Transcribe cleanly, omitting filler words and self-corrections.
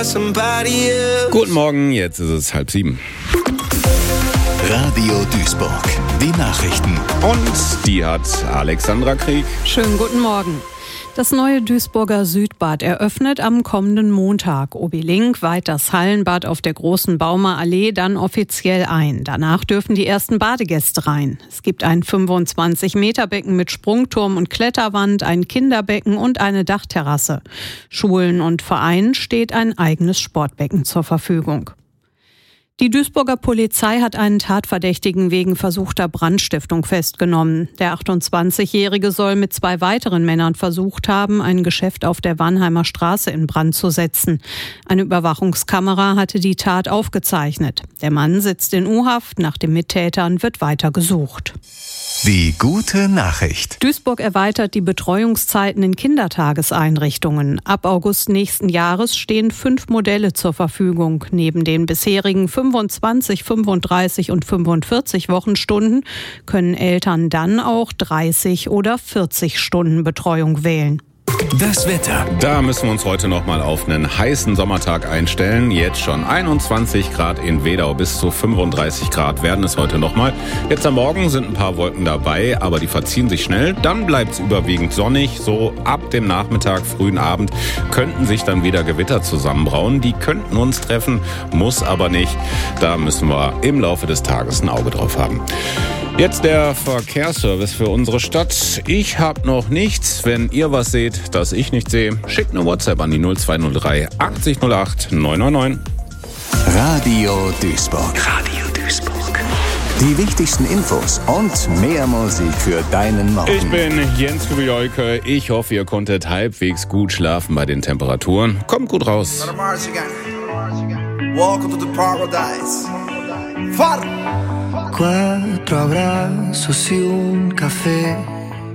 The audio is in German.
Guten Morgen, jetzt ist es 6:30. Radio Duisburg, die Nachrichten. Und die hat Alexandra Krieg. Schönen guten Morgen. Das neue Duisburger Südbad eröffnet am kommenden Montag. Obi-Link weiht das Hallenbad auf der Großen Baumer Allee dann offiziell ein. Danach dürfen die ersten Badegäste rein. Es gibt ein 25-Meter-Becken mit Sprungturm und Kletterwand, ein Kinderbecken und eine Dachterrasse. Schulen und Vereinen steht ein eigenes Sportbecken zur Verfügung. Die Duisburger Polizei hat einen Tatverdächtigen wegen versuchter Brandstiftung festgenommen. Der 28-Jährige soll mit 2 weiteren Männern versucht haben, ein Geschäft auf der Wannheimer Straße in Brand zu setzen. Eine Überwachungskamera hatte die Tat aufgezeichnet. Der Mann sitzt in U-Haft, nach den Mittätern wird weiter gesucht. Die gute Nachricht. Duisburg erweitert die Betreuungszeiten in Kindertageseinrichtungen. Ab August nächsten Jahres stehen 5 Modelle zur Verfügung. Neben den bisherigen 25, 35 und 45 Wochenstunden können Eltern dann auch 30 oder 40 Stunden Betreuung wählen. Das Wetter. Da müssen wir uns heute nochmal auf einen heißen Sommertag einstellen. Jetzt schon 21 Grad in Wedau, bis zu 35 Grad werden es heute nochmal. Jetzt am Morgen sind ein paar Wolken dabei, aber die verziehen sich schnell. Dann bleibt es überwiegend sonnig. So ab dem Nachmittag, frühen Abend könnten sich dann wieder Gewitter zusammenbrauen. Die könnten uns treffen, muss aber nicht. Da müssen wir im Laufe des Tages ein Auge drauf haben. Jetzt der Verkehrsservice für unsere Stadt. Ich habe noch nichts. Wenn ihr was seht, das ich nicht sehe, schickt eine WhatsApp an die 0203 80 08 999. Radio Duisburg. Radio Duisburg. Die wichtigsten Infos und mehr Musik für deinen Morgen. Ich bin Jens Kubioike. Ich hoffe, ihr konntet halbwegs gut schlafen bei den Temperaturen. Kommt gut raus. Welcome to the paradise. Far! 4 abrazos y un café.